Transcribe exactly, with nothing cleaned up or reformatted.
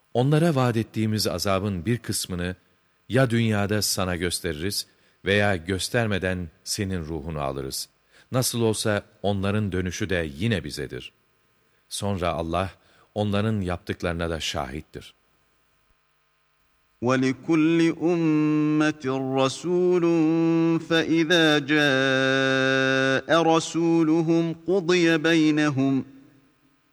Onlara vaat ettiğimiz azabın bir kısmını ya dünyada sana gösteririz veya göstermeden senin ruhunu alırız. Nasıl olsa onların dönüşü de yine bizedir. Sonra Allah onların yaptıklarına da şahittir. وَلِكُلِّ أُمَّةٍ رَّسُولٌ فَإِذَا جَاءَ رَسُولُهُمْ قُضِيَ بَيْنَهُمْ